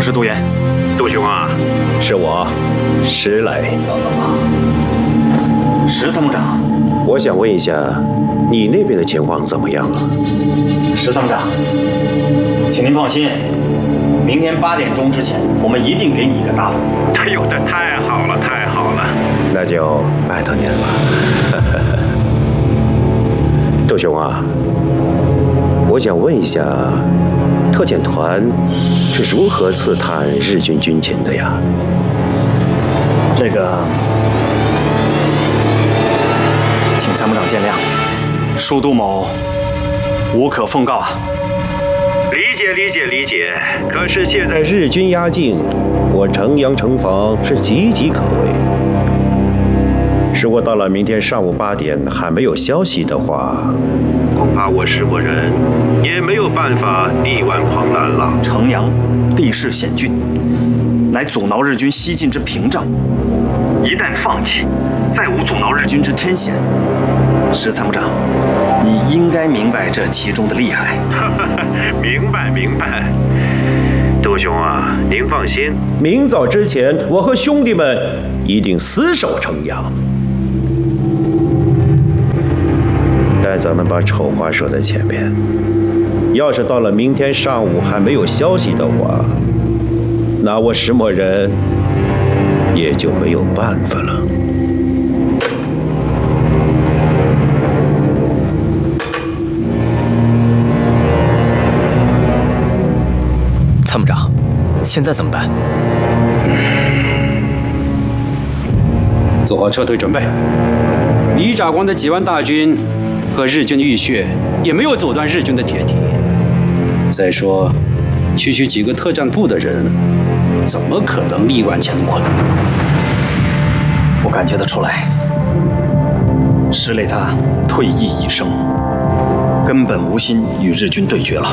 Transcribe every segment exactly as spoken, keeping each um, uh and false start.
是杜岩。 杜兄啊， 是我，石磊。 石参谋长， 我想问一下，你那边的情况怎么样了？ 石参谋长，请您放心，明天八点钟之前，我们一定给你一个答复。 哎呦，这太好了，太好了！ 那就拜托您了。杜兄啊，我想问一下，特遣团是如何刺探日军军情的呀？ 这个，请参谋长见谅，恕杜某无可奉告啊。 理解，理解，理解。可是现在在日军压境，我城阳城防是岌岌可危。如果到了明天上午八点还没有消息的话， 恐怕我石磨人也没有办法力挽狂澜了。 城阳地势险峻，乃阻挠日军西进之屏障。一旦放弃，再无阻挠日军之天险。石参谋长，你应该明白这其中的厉害。 明白，明白。杜兄啊，您放心， 明早之前，我和兄弟们一定死守城阳。但咱们把丑话说在前面，要是到了明天上午还没有消息的话，那我石磨人也就没有办法了。 参谋长，现在怎么办？ 做好撤退准备。李长光的几万大军和日军的浴血也没有阻断日军的铁蹄。再说，区区几个特战部的人，怎么可能力挽乾坤？ 我感觉得出来，石磊他退役已生，根本无心与日军对决了。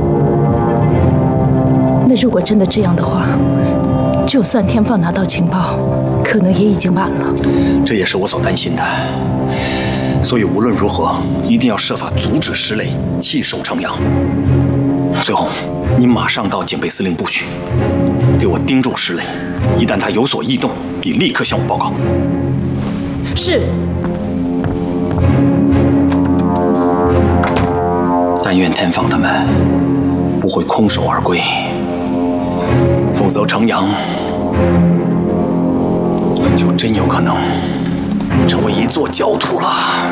那如果真的这样的话，就算天放拿到情报，可能也已经晚了。 这也是我所担心的。所以无论如何，一定要设法阻止石磊弃守城阳。随后，你马上到警备司令部去，给我盯住石磊，一旦他有所异动，你立刻向我报告。 是。 但愿天放他们不会空手而归，否则城阳就真有可能成为一座焦土了。